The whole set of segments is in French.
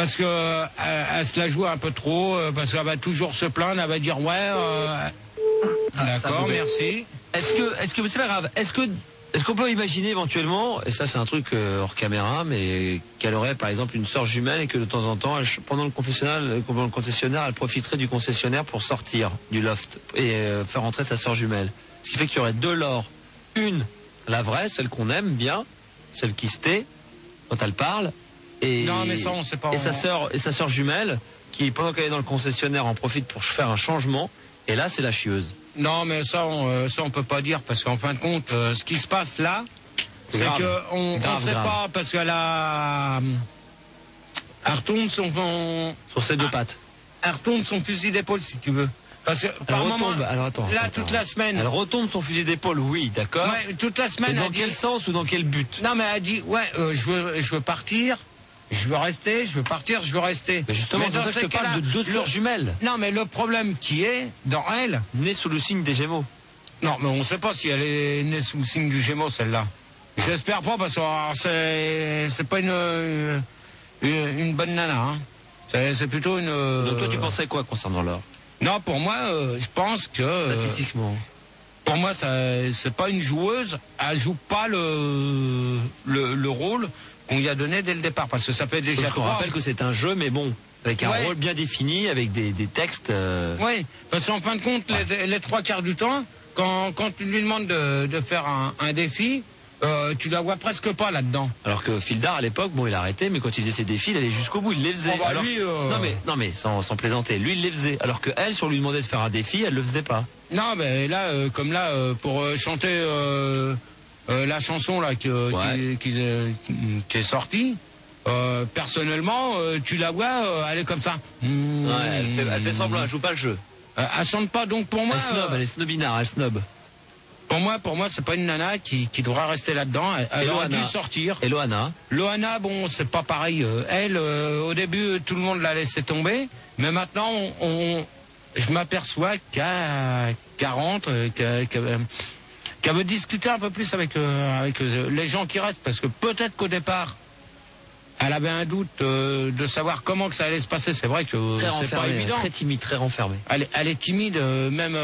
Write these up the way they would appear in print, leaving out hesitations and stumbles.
parce que elle se la joue un peu trop, parce qu'elle va toujours se plaindre, elle va dire d'accord, merci. Est-ce que c'est pas grave, est-ce qu'on peut imaginer éventuellement, et ça c'est un truc hors caméra, mais qu'elle aurait par exemple une sœur jumelle et que de temps en temps, pendant le concessionnaire, elle profiterait du concessionnaire pour sortir du loft et faire entrer sa sœur jumelle. Ce qui fait qu'il y aurait deux Laure. Une, la vraie, celle qu'on aime bien, celle qui se tait quand elle parle, et, non, mais ça, on sait pas, et sa sœur jumelle, qui pendant qu'elle est dans le concessionnaire en profite pour faire un changement, et là c'est la chieuse. Non, mais ça on peut pas dire, parce qu'en fin de compte, ce qui se passe là, c'est que on sait pas, parce qu'elle retombe sur ses deux pattes. Elle retombe son fusil d'épaule, si tu veux. Parce que par moment, toute la semaine. Elle retombe son fusil d'épaule, oui, d'accord. Ouais, toute la semaine. Mais dans quel sens ou dans quel but? Non, mais elle a dit, je veux partir. Je veux rester, je veux partir, je veux rester. Mais justement, c'est pour ça que je te parle de deux sœurs jumelles. Non, mais le problème qui est, dans elle... Née sous le signe des Gémeaux. Non, mais on ne sait pas si elle est née sous le signe du Gémeaux, celle-là. J'espère pas, parce que c'est pas une bonne nana. Hein. C'est plutôt une... Donc toi, tu pensais quoi concernant Laure? Non, pour moi, je pense que... Statistiquement. Pour moi, c'est pas une joueuse. Elle joue pas le rôle qu'on lui a donné dès le départ, parce que ça fait déjà... Parce qu'on rappelle que c'est un jeu, mais bon, avec un rôle bien défini, avec des textes... Oui, parce qu'en fin de compte, les trois quarts du temps, quand tu lui demandes de faire un défi, tu la vois presque pas là-dedans. Alors que Fildar, à l'époque, bon, il a arrêté, mais quand il faisait ses défis, il allait jusqu'au bout, il les faisait. Oh bah lui, Non mais sans plaisanter, lui il les faisait. Alors que elle, si on lui demandait de faire un défi, elle le faisait pas. Non, mais là, comme là, pour chanter la chanson là qui est sortie, personnellement, tu la vois, elle est comme ça. Ouais, elle fait semblant, elle joue pas le jeu. Elle chante pas, donc pour moi... Elle est snobinard, elle snob. Pour moi, c'est pas une nana qui devra rester là-dedans. Elle aurait dû sortir. Et Loana? Loana, bon, c'est pas pareil. Elle, au début, tout le monde l'a laissé tomber. Mais maintenant, je m'aperçois qu'elle rentre, qu'elle veut discuter un peu plus avec les gens qui restent. Parce que peut-être qu'au départ, elle avait un doute de savoir comment que ça allait se passer. C'est vrai que c'est pas évident. Très timide, très renfermée. Elle est timide, même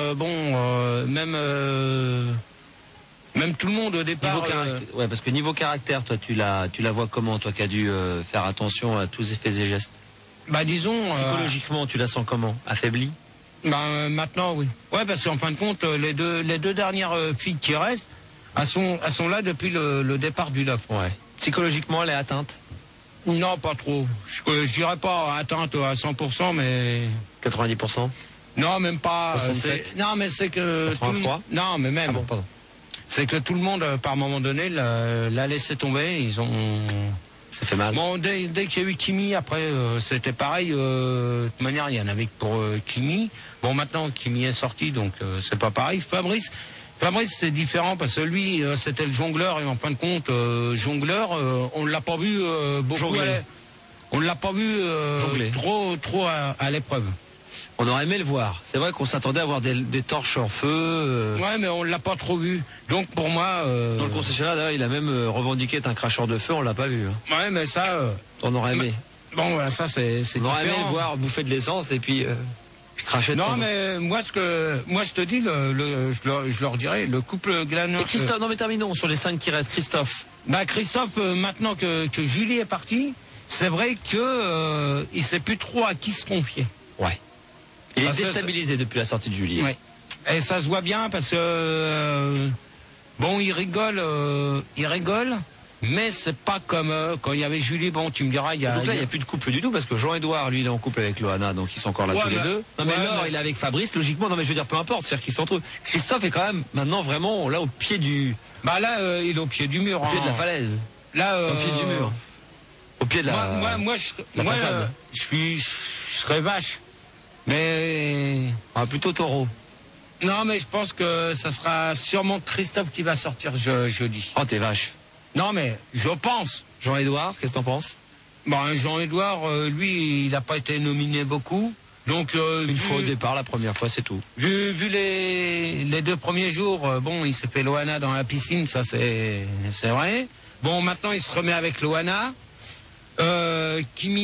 tout le monde au départ. Ouais, parce que niveau caractère, toi, tu la vois comment, toi qui as dû faire attention à tous ses faits et gestes. Bah disons. Psychologiquement, tu la sens comment? Affaiblie? Bah maintenant, oui. Ouais, parce qu'en fin de compte, les deux dernières filles qui restent, elles sont là depuis le départ du loft. Ouais. Psychologiquement, elle est atteinte? Non, pas trop. Je dirais pas atteinte à 100%, mais... 90%? Non, même pas. 67? Non, mais c'est que... 83? Non, mais même. Ah bon, pardon. C'est que tout le monde, par moment donné, l'a laissé tomber. Ils ont... Ça fait mal. Bon, dès qu'il y a eu Kimi, après, c'était pareil. De toute manière, il y en avait que pour Kimi. Bon, maintenant, Kimi est sorti, donc c'est pas pareil. Fabrice, c'est différent parce que lui, c'était le jongleur et en fin de compte, jongleur, on l'a pas vu beaucoup. On l'a pas vu trop à l'épreuve. On aurait aimé le voir. C'est vrai qu'on s'attendait à voir des torches en feu. Ouais, mais on l'a pas trop vu. Donc pour moi. Dans le concessionnaire, d'ailleurs, il a même revendiqué être un cracheur de feu. On l'a pas vu. Hein. Ouais, mais ça. On aurait aimé. Bon, voilà, ça c'est. On aurait aimé le voir bouffer de l'essence et puis. Non, mais moi je te dis, je leur dirais, le couple Glaneur. Christophe, non mais terminons sur les 5 qui restent. Christophe. Bah Christophe, maintenant que Julie est partie, c'est vrai que il sait plus trop à qui se confier. Ouais. Il est déstabilisé depuis la sortie de Julie. Ouais. Et ça se voit bien parce que bon, il rigole. Mais c'est pas comme quand il y avait Julie. Bon, tu me diras, donc là, il n'y a plus de couple du tout parce que Jean-Édouard, lui, il est en couple avec Loana, donc ils sont encore là tous les deux. Non, mais Laure, il est avec Fabrice, logiquement. Non, mais je veux dire, peu importe, c'est-à-dire qu'ils se retrouvent. Christophe est quand même maintenant vraiment là au pied du. Bah là, il est au pied du mur. Au pied de la falaise. Là, au pied du mur. Au pied de la. Moi, je serais vache, mais. Plutôt taureau. Non, mais je pense que ça sera sûrement Christophe qui va sortir jeudi. Oh, t'es vache. Non, mais je pense. Jean-Édouard, qu'est-ce que t'en penses? Bon, Jean-Édouard, lui, il n'a pas été nominé beaucoup. Donc, une fois au départ, la première fois, c'est tout. Vu les 2 premiers jours, bon, il s'est fait Loana dans la piscine, ça c'est vrai. Bon, maintenant, il se remet avec Loana. Kimi